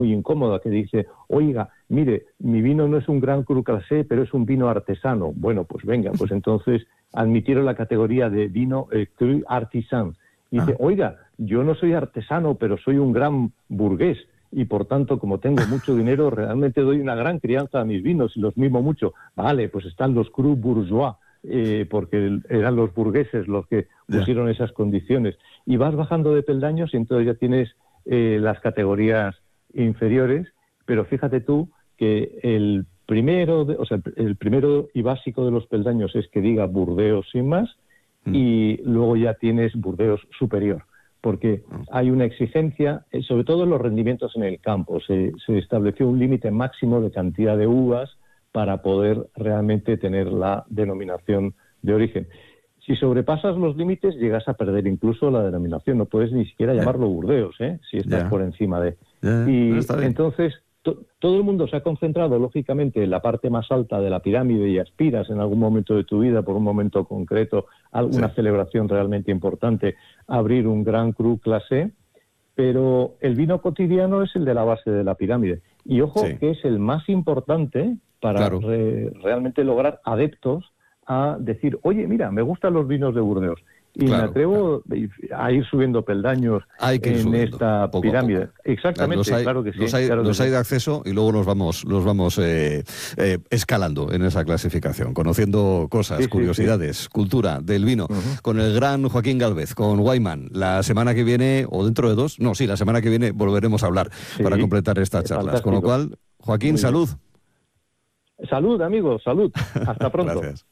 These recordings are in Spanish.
muy incómoda, que dice, oiga, mire, mi vino no es un Grand Cru Classé, pero es un vino artesano. Bueno, pues venga, pues entonces admitieron la categoría de vino Cru Artisan. Y dice, oiga, yo no soy artesano, pero soy un gran burgués. Y por tanto, como tengo mucho dinero, realmente doy una gran crianza a mis vinos y los mimo mucho. Vale, pues están los Cru Bourgeois, porque eran los burgueses los que pusieron esas condiciones. Y vas bajando de peldaños y entonces ya tienes las categorías inferiores, pero fíjate tú que el primero y básico de los peldaños es que diga Burdeos sin más, y luego ya tienes Burdeos superior, porque hay una exigencia, sobre todo en los rendimientos en el campo. Se estableció un límite máximo de cantidad de uvas para poder realmente tener la denominación de origen. Si sobrepasas los límites, llegas a perder incluso la denominación. No puedes ni siquiera llamarlo Burdeos, si estás por encima de... Y entonces, todo el mundo se ha concentrado, lógicamente, en la parte más alta de la pirámide y aspiras en algún momento de tu vida, por un momento concreto, alguna celebración realmente importante, a abrir un Grand Cru Classé, pero el vino cotidiano es el de la base de la pirámide. Y ojo, que es el más importante para realmente lograr adeptos a decir, oye, mira, me gustan los vinos de Burdeos. Y me atrevo a ir subiendo peldaños en esta pirámide. Exactamente, claro que sí. Los hay de acceso y luego nos vamos escalando en esa clasificación, conociendo cosas, curiosidades, cultura del vino, con el gran Joaquín Gálvez, con Weinmann. La semana que viene, o dentro de dos, la semana que viene volveremos a hablar para completar estas charlas. Con lo cual, Joaquín, salud. Salud, amigos, salud. Hasta pronto. Gracias.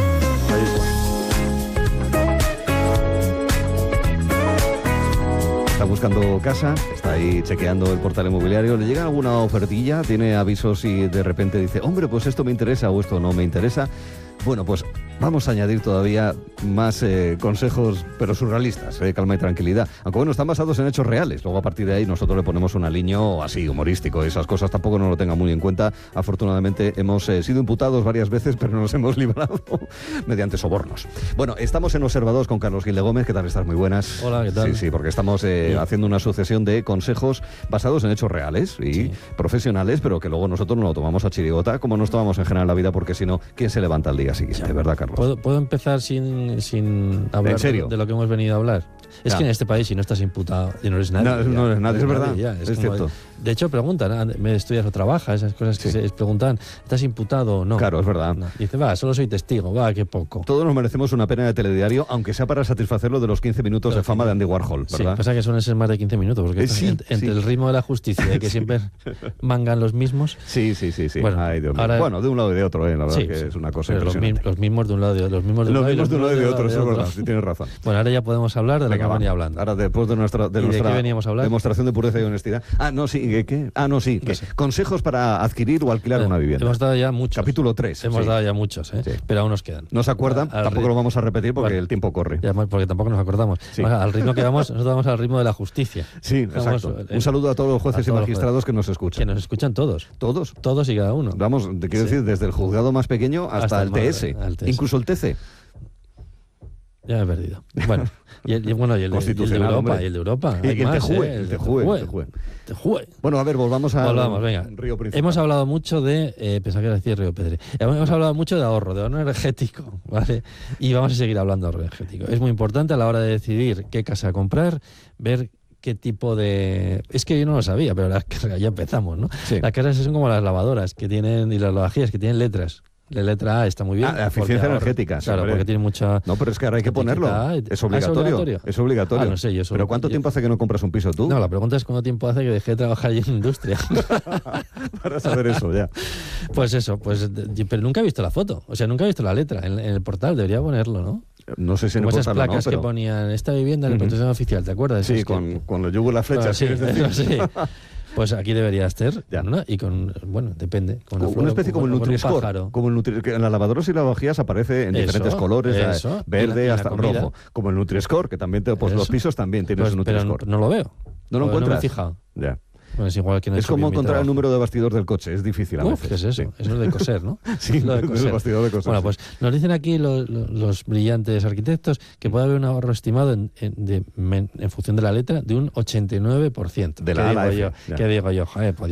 Está buscando casa, está ahí chequeando el portal inmobiliario, le llega alguna ofertilla, tiene avisos y de repente dice, hombre, pues esto me interesa o esto no me interesa. Bueno, pues vamos a añadir todavía más consejos, pero surrealistas, calma y tranquilidad. Aunque bueno, están basados en hechos reales. Luego a partir de ahí nosotros le ponemos un aliño así, humorístico. Esas cosas tampoco nos lo tengan muy en cuenta. Afortunadamente hemos sido imputados varias veces, pero nos hemos librado mediante sobornos. Bueno, estamos en Observados con Carlos Gil de Gómez. ¿Qué tal estás? Muy buenas. Hola, ¿qué tal? Sí, porque estamos haciendo una sucesión de consejos basados en hechos reales y profesionales, pero que luego nosotros no lo tomamos a chirigota, como nos tomamos en general la vida, porque si no, ¿quién se levanta el día siguiente? ¿Verdad, Carlos? ¿Puedo empezar sin hablar ¿En serio? de lo que hemos venido a hablar? Es que en este país, si no estás imputado y no eres nadie... No eres nadie, es verdad, es cierto. De hecho, preguntan, ¿me estudias o trabajas? Esas cosas que se preguntan, ¿estás imputado o no? Claro, es verdad. No. Dice, solo soy testigo, qué poco. Todos nos merecemos una pena de telediario, aunque sea para satisfacerlo de los 15 minutos de fama de Andy Warhol, ¿verdad? Sí, pasa que suelen ser más de 15 minutos, porque entre el ritmo de la justicia y que siempre mangan los mismos... Sí. Bueno, ay, Dios mío. Bueno, de un lado y de otro, la verdad que es una cosa impresionante. Los mismos de un lado y los mismos de un lado y de otro, eso es verdad, sí tienes razón. Bueno, ahora ya podemos hablar de lo que venía hablando. Ahora, después de nuestra ¿de qué veníamos a hablar? Demostración de pureza y honestidad. ¿Qué? Consejos para adquirir o alquilar una vivienda. Hemos dado ya muchos. Capítulo 3. Hemos dado ya muchos, pero aún nos quedan. ¿No se acuerdan? Tampoco lo vamos a repetir porque el tiempo corre. Porque tampoco nos acordamos. Al ritmo que vamos, nosotros vamos al ritmo de la justicia. Sí, exacto. Un saludo a todos los jueces y magistrados que nos escuchan. Que nos escuchan todos. ¿Todos? Todos y cada uno. Vamos, te quiero decir, desde el juzgado más pequeño hasta el TS. Incluso el TC. Ya me he perdido. Bueno, y el de Europa. Y el de Europa. Y el TJUE. Bueno, a ver, volvamos venga. Río Principal. Hemos hablado mucho de... pensaba que era decir Río Pedre. Hemos hablado mucho de ahorro energético, ¿vale? Y vamos a seguir hablando de ahorro energético. Es muy importante a la hora de decidir qué casa comprar, ver qué tipo de... Es que yo no lo sabía, pero ya empezamos, ¿no? Sí. Las casas son como las lavadoras que tienen y las lavavajillas que tienen letras. La letra A está muy bien. Eficiencia energética. Claro, porque tiene mucha... No, pero es que ahora hay que ponerlo. Es obligatorio. Es obligatorio. No sé, ¿Pero cuánto tiempo hace que no compras un piso tú? No, la pregunta es cuánto tiempo hace que dejé de trabajar allí en industria. Para saber eso, ya. Pues eso, pero nunca he visto la foto. O sea, nunca he visto la letra en el portal. Debería ponerlo, ¿no? No sé si en el portal portal no, placas que ponían esta vivienda en el protección oficial, ¿te acuerdas? Sí, con los yugos y las flechas. Sí. Pues aquí debería estar, ¿no? Y depende. Con una especie como el Nutri-Score. En las lavadoras y lavavajillas aparece en diferentes colores, verde hasta rojo. Como el Nutri-Score, que también los pisos también tienen su Nutri-Score. Pero no lo veo. ¿No lo encuentras? No me he fijado. Ya. Bueno, es igual que no Es como encontrar el número de bastidor del coche, es difícil a veces. ¿Qué es eso? Sí. Eso es de coser, ¿no? Sí, lo de el coser. bastidor de coser. Bueno, sí. pues nos dicen aquí los brillantes arquitectos que puede haber un ahorro estimado en función de la letra de un 89%. De la A a la F, ¿Qué digo yo? Joder, pues